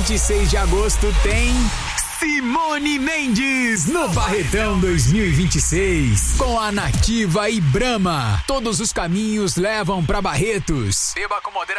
26 de agosto tem Simone Mendes no Barretão 2026 com a Nativa e Brahma. Todos os caminhos levam pra Barretos. Beba com moderação.